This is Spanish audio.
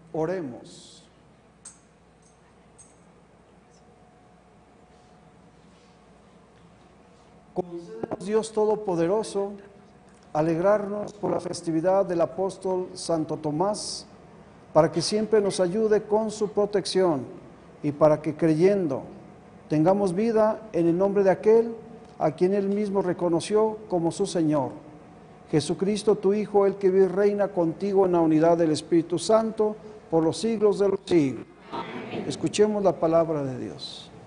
Oremos. Concédenos, Dios Todopoderoso, alegrarnos por la festividad del apóstol Santo Tomás, para que siempre nos ayude con su protección y para que, creyendo, tengamos vida en el nombre de aquel a quien él mismo reconoció como su Señor. Jesucristo, tu Hijo, el que vive y reina contigo en la unidad del Espíritu Santo, por los siglos de los siglos. Escuchemos la palabra de Dios.